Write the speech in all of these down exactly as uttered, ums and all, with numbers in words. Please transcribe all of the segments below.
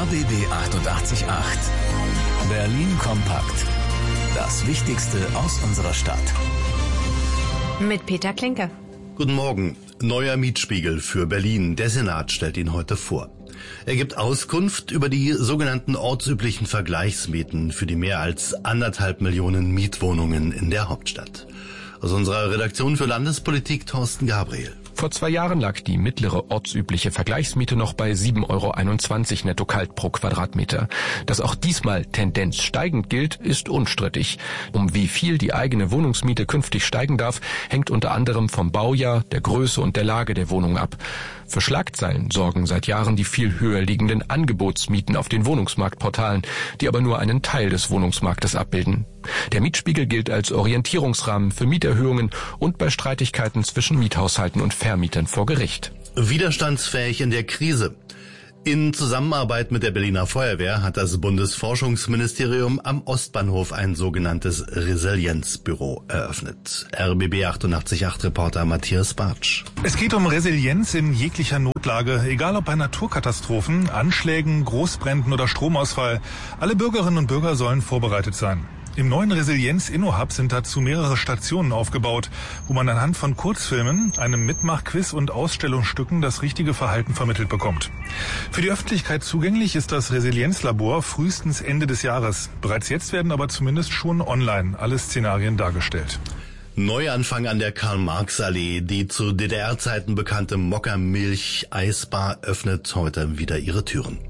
B B achtundachtzig Komma acht. Berlin kompakt. Das Wichtigste aus unserer Stadt. Mit Peter Klinke. Guten Morgen. Neuer Mietspiegel für Berlin. Der Senat stellt ihn heute vor. Er gibt Auskunft über die sogenannten ortsüblichen Vergleichsmieten für die mehr als anderthalb Millionen Mietwohnungen in der Hauptstadt. Aus unserer Redaktion für Landespolitik Thorsten Gabriel. Vor zwei Jahren lag die mittlere ortsübliche Vergleichsmiete noch bei sieben Euro einundzwanzig netto kalt pro Quadratmeter. Dass auch diesmal Tendenz steigend gilt, ist unstrittig. Um wie viel die eigene Wohnungsmiete künftig steigen darf, hängt unter anderem vom Baujahr, der Größe und der Lage der Wohnung ab. Für Schlagzeilen sorgen seit Jahren die viel höher liegenden Angebotsmieten auf den Wohnungsmarktportalen, die aber nur einen Teil des Wohnungsmarktes abbilden. Der Mietspiegel gilt als Orientierungsrahmen für Mieterhöhungen und bei Streitigkeiten zwischen Miethaushalten und Vermietern vor Gericht. Widerstandsfähig in der Krise. In Zusammenarbeit mit der Berliner Feuerwehr hat das Bundesforschungsministerium am Ostbahnhof ein sogenanntes Resilienzbüro eröffnet. R B B achtundachtzig Komma acht Reporter Matthias Bartsch. Es geht um Resilienz in jeglicher Notlage, egal ob bei Naturkatastrophen, Anschlägen, Großbränden oder Stromausfall. Alle Bürgerinnen und Bürger sollen vorbereitet sein. Im neuen Resilienz-Inno-Hub sind dazu mehrere Stationen aufgebaut, wo man anhand von Kurzfilmen, einem Mitmachquiz und Ausstellungsstücken das richtige Verhalten vermittelt bekommt. Für die Öffentlichkeit zugänglich ist das Resilienzlabor frühestens Ende des Jahres. Bereits jetzt werden aber zumindest schon online alle Szenarien dargestellt. Neuanfang an der Karl-Marx-Allee. Die zu D D R-Zeiten bekannte Mokka-Milch-Eisbar öffnet heute wieder ihre Türen.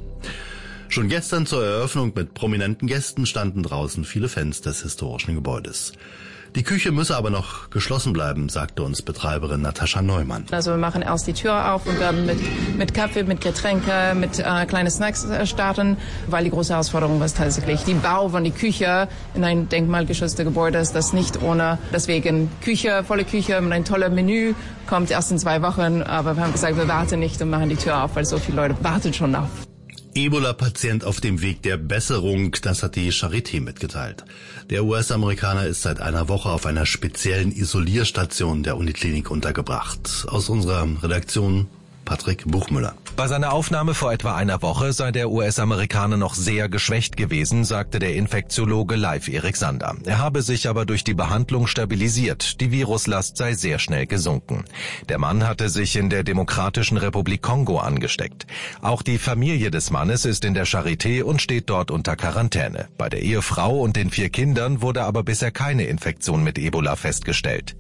Schon gestern zur Eröffnung mit prominenten Gästen standen draußen viele Fans des historischen Gebäudes. Die Küche müsse aber noch geschlossen bleiben, sagte uns Betreiberin Natascha Neumann. Also wir machen erst die Tür auf und werden mit, mit Kaffee, mit Getränke, mit äh, kleinen Snacks äh, starten, weil die große Herausforderung ist tatsächlich die Bau von die Küche in ein denkmalgeschütztes Gebäude ist das nicht ohne. Deswegen Küche, volle Küche mit einem tollen Menü, kommt erst in zwei Wochen, aber wir haben gesagt, wir warten nicht und machen die Tür auf, weil so viele Leute warten schon auf. Ebola-Patient auf dem Weg der Besserung, das hat die Charité mitgeteilt. Der U S-Amerikaner ist seit einer Woche auf einer speziellen Isolierstation der Uniklinik untergebracht. Aus unserer Redaktion Patrick Buchmüller. Bei seiner Aufnahme vor etwa einer Woche sei der U S-Amerikaner noch sehr geschwächt gewesen, sagte der Infektiologe Leif Erik Sander. Er habe sich aber durch die Behandlung stabilisiert. Die Viruslast sei sehr schnell gesunken. Der Mann hatte sich in der Demokratischen Republik Kongo angesteckt. Auch die Familie des Mannes ist in der Charité und steht dort unter Quarantäne. Bei der Ehefrau und den vier Kindern wurde aber bisher keine Infektion mit Ebola festgestellt.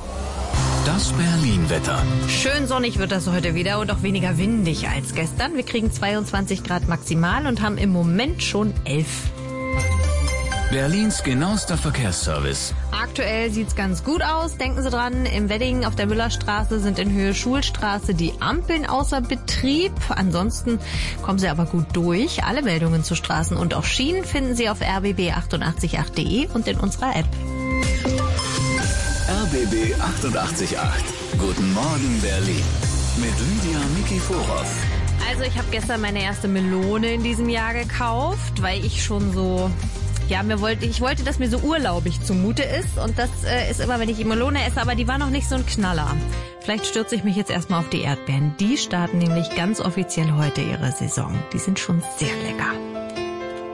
Das Berlin-Wetter. Schön sonnig wird das heute wieder und auch weniger windig als gestern. Wir kriegen zweiundzwanzig Grad maximal und haben im Moment schon elf. Berlins genauester Verkehrsservice. Aktuell sieht's ganz gut aus. Denken Sie dran, im Wedding auf der Müllerstraße sind in Höhe Schulstraße die Ampeln außer Betrieb. Ansonsten kommen Sie aber gut durch. Alle Meldungen zu Straßen und auch Schienen finden Sie auf r b b achtundachtzig Komma acht punkt de und in unserer App. R B B achtundachtzig Komma acht. Guten Morgen Berlin. Mit Lydia Mikiforov. Also ich habe gestern meine erste Melone in diesem Jahr gekauft, weil ich schon so... Ja, mir wollte, ich wollte, dass mir so urlaubig zumute ist. Und das äh, ist immer, wenn ich die Melone esse, aber die war noch nicht so ein Knaller. Vielleicht stürze ich mich jetzt erstmal auf die Erdbeeren. Die starten nämlich ganz offiziell heute ihre Saison. Die sind schon sehr lecker.